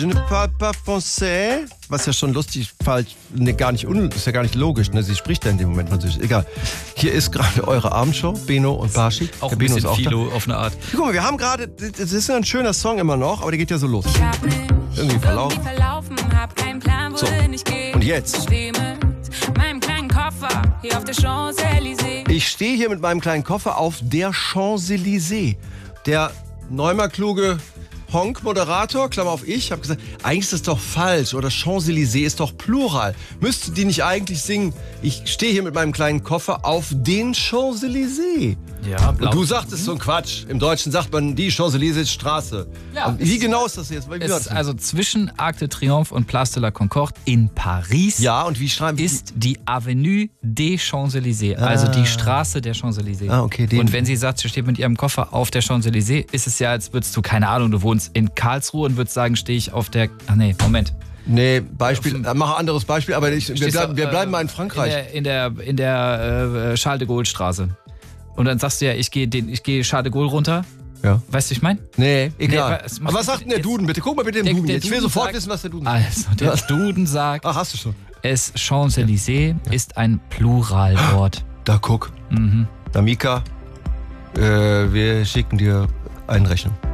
Je ne parle pas français, was ja schon lustig, ist ja gar nicht logisch, ne? Sie spricht ja in dem Moment Französisch. Egal. Hier ist gerade eure Abendshow, Beno und Barshi. Auch ein bisschen Philo auf eine Art. Guck mal, wir haben gerade, das ist ein schöner Song immer noch, aber der geht ja so los. Irgendwie verlaufen. Hab keinen Plan, wohin ich gehe. Und jetzt? Steh mit meinem kleinen Koffer hier auf der Champs-Élysées. Ich stehe hier mit meinem kleinen Koffer auf der Champs-Élysées. Der neunmal kluge Honk-Moderator, Klammer auf ich, habe gesagt, eigentlich ist das doch falsch oder Champs-Élysées ist doch Plural. Müsste die nicht eigentlich singen, ich stehe hier mit meinem kleinen Koffer auf den Champs-Élysées? Ja, blau. Und du sagtest so ein Quatsch. Im Deutschen sagt man die Champs-Élysées Straße. Ja, wie genau ist das jetzt? Wie Es ist also zwischen Arc de Triomphe und Place de la Concorde in Paris. Ja, und wie schreiben wir? Ist die Avenue des Champs-Élysées, also die Straße der Champs-Élysées. Ah, okay. Und wenn sie sagt, sie steht mit ihrem Koffer auf der Champs-Élysées, ist es ja, als würdest du, keine Ahnung, du wohnst in Karlsruhe und würdest sagen, stehe ich auf der... Ach nee, Moment. Nee, Beispiel, mach ein anderes Beispiel, aber wir bleiben mal in Frankreich. In der Charles de Gaulle Straße. Und dann sagst du ja, ich gehe Charles de Gaulle runter. Ja. Weißt du, wie ich meine? Nee, egal. Nee, aber was sagt denn der Duden bitte? Guck mal bitte den Duden. Ich will sofort wissen, was der Duden sagt. Also, der Duden sagt, Ach, hast du schon. Champs-Élysées ist ein Pluralwort. Da guck. Da Mika, wir schicken dir eine Rechnung.